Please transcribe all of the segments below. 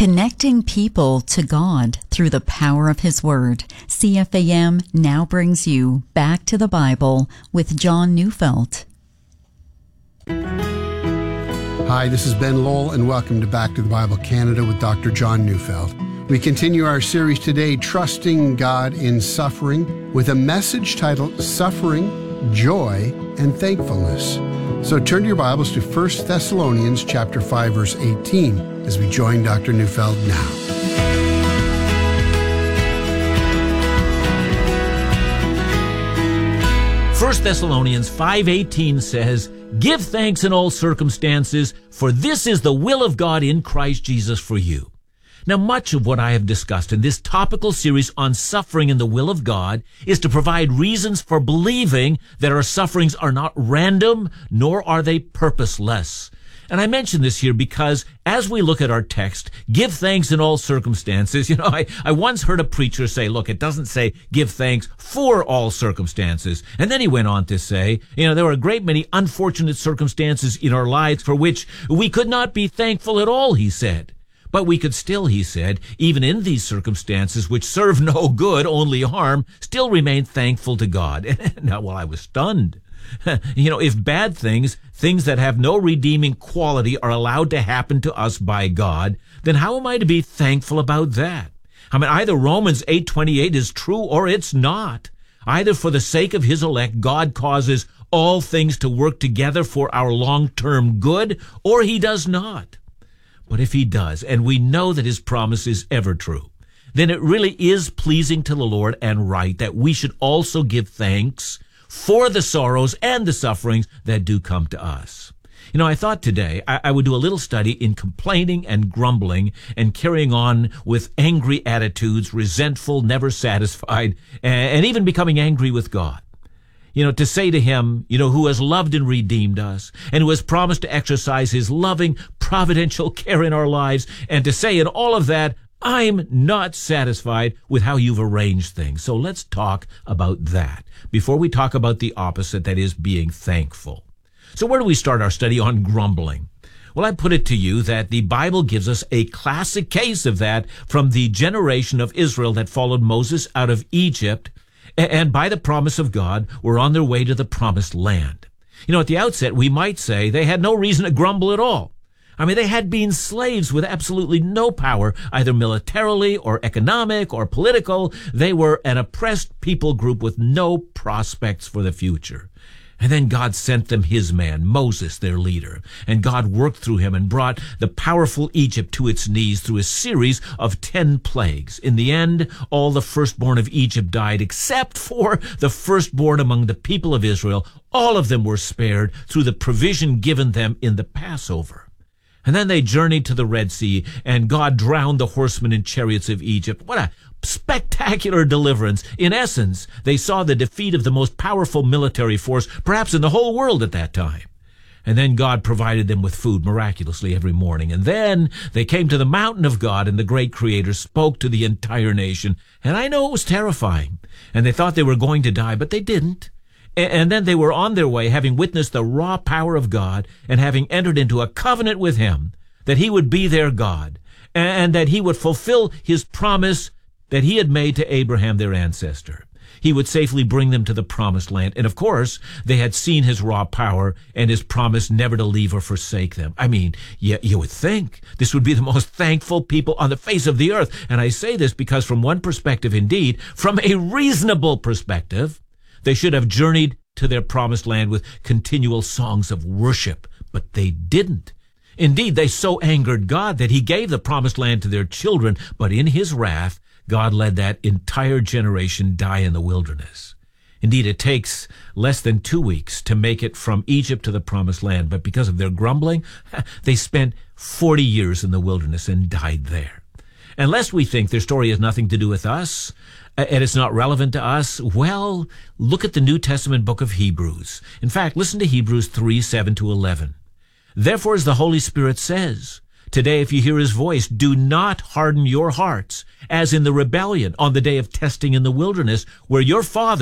Connecting people to God through the power of His Word. CFAM now brings you Back to the Bible with John Neufeld. Hi, this is Ben Lowell, and welcome to Back to the Bible Canada with Dr. John Neufeld. We continue our series today, Trusting God in Suffering, with a message titled Suffering, Joy, and Thankfulness. So turn to your Bibles to 1 Thessalonians chapter 5, verse 18, as we join Dr. Neufeld now. First Thessalonians 5:18 says, "Give thanks in all circumstances, for this is the will of God in Christ Jesus for you." Now, much of what I have discussed in this topical series on suffering and the will of God is to provide reasons for believing that our sufferings are not random, nor are they purposeless. And I mention this here because as we look at our text, give thanks in all circumstances, I once heard a preacher say, look, it doesn't say give thanks for all circumstances. And then he went on to say, there are a great many unfortunate circumstances in our lives for which we could not be thankful at all, he said. But we could still, he said, even in these circumstances which serve no good, only harm, still remain thankful to God. Now, I was stunned. If bad things that have no redeeming quality are allowed to happen to us by God, then how am I to be thankful about that? Either Romans 8:28 is true or it's not. Either for the sake of His elect, God causes all things to work together for our long-term good, or He does not. But if He does, and we know that His promise is ever true, then it really is pleasing to the Lord and right that we should also give thanks for the sorrows and the sufferings that do come to us. I thought today I would do a little study in complaining and grumbling and carrying on with angry attitudes, resentful, never satisfied, and even becoming angry with God. To say to Him, who has loved and redeemed us and who has promised to exercise His loving, providential care in our lives, and to say in all of that, I'm not satisfied with how you've arranged things. So let's talk about that before we talk about the opposite, that is being thankful. So where do we start our study on grumbling? Well, I put it to you that the Bible gives us a classic case of that from the generation of Israel that followed Moses out of Egypt, and by the promise of God, were on their way to the promised land. At the outset, we might say they had no reason to grumble at all. They had been slaves with absolutely no power, either militarily or economic or political. They were an oppressed people group with no prospects for the future. And then God sent them His man, Moses, their leader. And God worked through him and brought the powerful Egypt to its knees through a series of 10 plagues. In the end, all the firstborn of Egypt died except for the firstborn among the people of Israel. All of them were spared through the provision given them in the Passover. And then they journeyed to the Red Sea, and God drowned the horsemen and chariots of Egypt. What a spectacular deliverance. In essence, they saw the defeat of the most powerful military force, perhaps in the whole world at that time. And then God provided them with food miraculously every morning. And then they came to the mountain of God, and the great Creator spoke to the entire nation. And I know it was terrifying. And they thought they were going to die, but they didn't. And then they were on their way, having witnessed the raw power of God and having entered into a covenant with Him that He would be their God and that He would fulfill His promise that He had made to Abraham, their ancestor. He would safely bring them to the promised land. And of course, they had seen His raw power and His promise never to leave or forsake them. You would think this would be the most thankful people on the face of the earth. And I say this because from one perspective, indeed, from a reasonable perspective, they should have journeyed to their promised land with continual songs of worship, but they didn't. Indeed, they so angered God that He gave the promised land to their children, but in His wrath, God let that entire generation die in the wilderness. Indeed, it takes less than 2 weeks to make it from Egypt to the promised land, but because of their grumbling, they spent 40 years in the wilderness and died there. And lest we think their story has nothing to do with us, and it's not relevant to us, well, look at the New Testament book of Hebrews. In fact, listen to Hebrews 3:7-11. Therefore, as the Holy Spirit says, today if you hear His voice, do not harden your hearts, as in the rebellion on the day of testing in the wilderness, where your fathers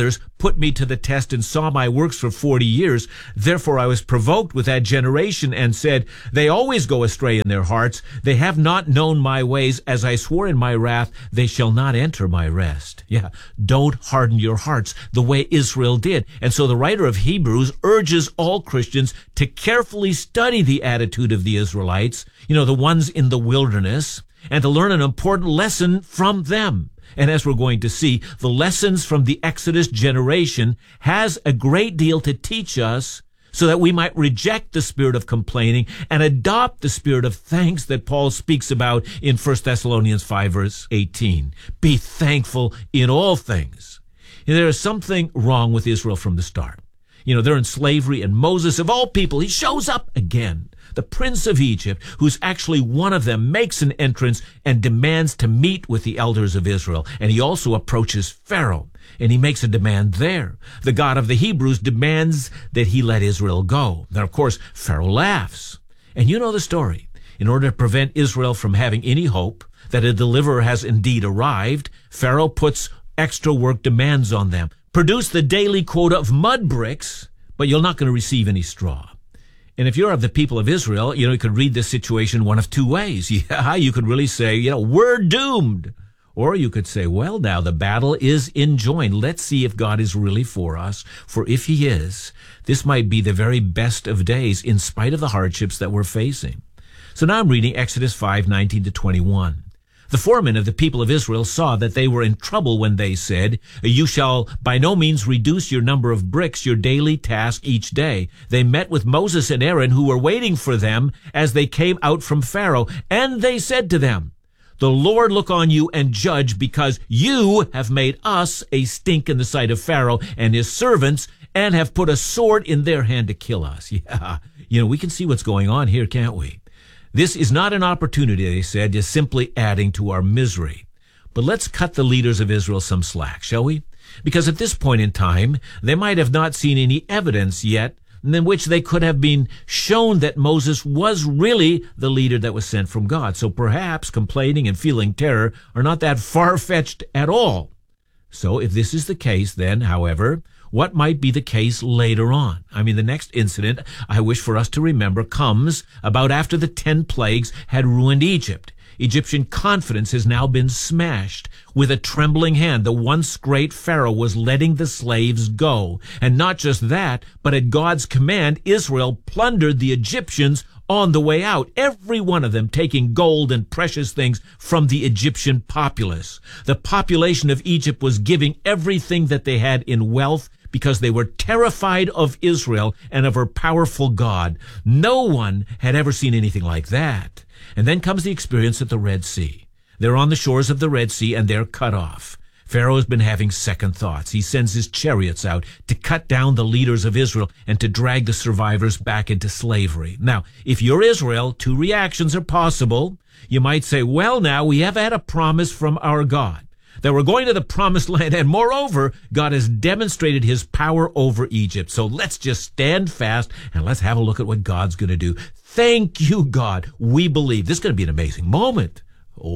put me to the test and saw my works for 40 years. Therefore I was provoked with that generation and said, they always go astray in their hearts. They have not known my ways. As I swore in my wrath, they shall not enter my rest. Yeah, don't harden your hearts the way Israel did. And so the writer of Hebrews urges all Christians to carefully study the attitude of the Israelites, the ones in the wilderness, and to learn an important lesson from them. And as we're going to see, the lessons from the Exodus generation has a great deal to teach us so that we might reject the spirit of complaining and adopt the spirit of thanks that Paul speaks about in 1 Thessalonians 5, verse 18. Be thankful in all things. There is something wrong with Israel from the start. They're in slavery, and Moses, of all people, he shows up again. The prince of Egypt, who's actually one of them, makes an entrance and demands to meet with the elders of Israel. And he also approaches Pharaoh, and he makes a demand there. The God of the Hebrews demands that he let Israel go. Now, of course, Pharaoh laughs. And you know the story. In order to prevent Israel from having any hope that a deliverer has indeed arrived, Pharaoh puts extra work demands on them. Produce the daily quota of mud bricks, but you're not going to receive any straw. And if you're of the people of Israel, you could read this situation one of two ways. Yeah, you could really say, we're doomed. Or you could say, well, now the battle is enjoined. Let's see if God is really for us. For if he is, this might be the very best of days in spite of the hardships that we're facing. So now I'm reading Exodus 5:19-21. The foremen of the people of Israel saw that they were in trouble when they said, you shall by no means reduce your number of bricks, your daily task each day. They met with Moses and Aaron, who were waiting for them as they came out from Pharaoh. And they said to them, the Lord look on you and judge, because you have made us a stink in the sight of Pharaoh and his servants, and have put a sword in their hand to kill us. Yeah, we can see what's going on here, can't we? This is not an opportunity, they said, just simply adding to our misery. But let's cut the leaders of Israel some slack, shall we? Because at this point in time, they might have not seen any evidence yet in which they could have been shown that Moses was really the leader that was sent from God. So perhaps complaining and feeling terror are not that far-fetched at all. So if this is the case, then, however, what might be the case later on? The next incident I wish for us to remember comes about after the 10 plagues had ruined Egypt. Egyptian confidence has now been smashed. With a trembling hand, the once great Pharaoh was letting the slaves go. And not just that, but at God's command, Israel plundered the Egyptians on the way out, every one of them taking gold and precious things from the Egyptian populace. The population of Egypt was giving everything that they had in wealth because they were terrified of Israel and of her powerful God. No one had ever seen anything like that. And then comes the experience at the Red Sea. They're on the shores of the Red Sea and they're cut off. Pharaoh has been having second thoughts. He sends his chariots out to cut down the leaders of Israel and to drag the survivors back into slavery. Now, if you're Israel, two reactions are possible. You might say, well, now we have had a promise from our God that we're going to the promised land, and moreover, God has demonstrated his power over Egypt. So let's just stand fast and let's have a look at what God's going to do. Thank you, God. We believe this is going to be an amazing moment.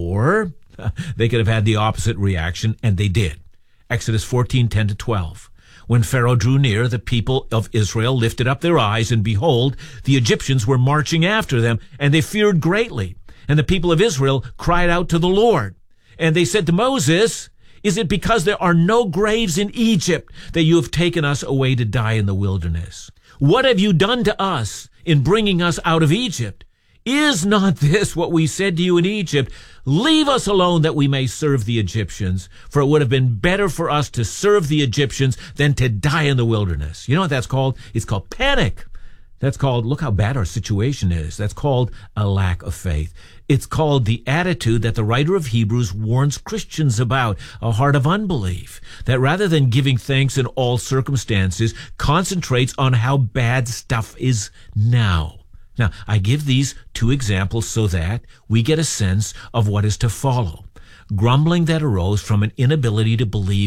Or they could have had the opposite reaction, and they did. Exodus 14:10-12. When Pharaoh drew near, the people of Israel lifted up their eyes, and behold, the Egyptians were marching after them, and they feared greatly. And the people of Israel cried out to the Lord. And they said to Moses, is it because there are no graves in Egypt that you have taken us away to die in the wilderness? What have you done to us in bringing us out of Egypt? Is not this what we said to you in Egypt? Leave us alone that we may serve the Egyptians, for it would have been better for us to serve the Egyptians than to die in the wilderness. You know what that's called? It's called panic. That's called, look how bad our situation is. That's called a lack of faith. It's called the attitude that the writer of Hebrews warns Christians about, a heart of unbelief, that rather than giving thanks in all circumstances, concentrates on how bad stuff is now. Now, I give these two examples so that we get a sense of what is to follow. Grumbling that arose from an inability to believe